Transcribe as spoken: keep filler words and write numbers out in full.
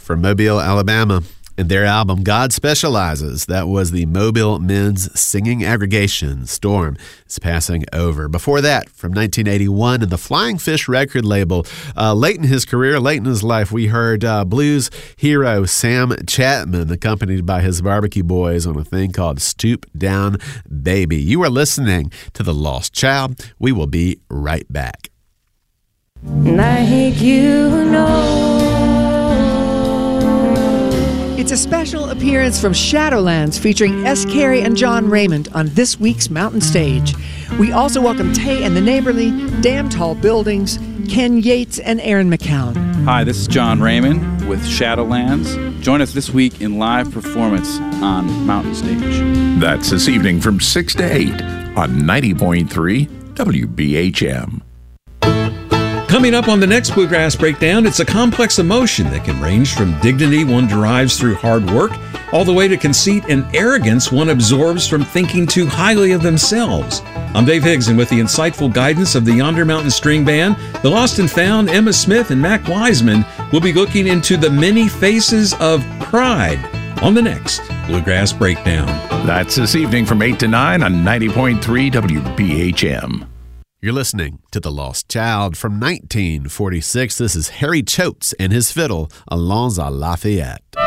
from Mobile, Alabama, and their album God Specializes. That was the Mobile Men's Singing Aggregation. Storm is Passing Over. Before that, from nineteen eighty-one, and the Flying Fish record label. Uh, late in his career, late in his life, we heard uh, blues hero Sam Chapman, accompanied by his Barbecue Boys on a thing called Stoop Down Baby. You are listening to The Lost Child. We will be right back. Like you know. It's a special appearance from Shadowlands featuring S. Carey and John Raymond on this week's Mountain Stage. We also welcome Tay and the Neighborly, Damn Tall Buildings, Ken Yates, and Aaron McCown. Hi, this is John Raymond with Shadowlands. Join us this week in live performance on Mountain Stage. That's this evening from six to eight on ninety point three W B H M. Coming up on the next Bluegrass Breakdown, it's a complex emotion that can range from dignity one derives through hard work, all the way to conceit and arrogance one absorbs from thinking too highly of themselves. I'm Dave Higgs, and with the insightful guidance of the Yonder Mountain String Band, the Lost and Found, Emma Smith, and Mac Wiseman, we'll be looking into the many faces of pride on the next Bluegrass Breakdown. That's this evening from eight to nine on ninety point three W B H M. You're listening to The Lost Child from nineteen forty-six. This is Harry Choates and his fiddle, Allons à Lafayette.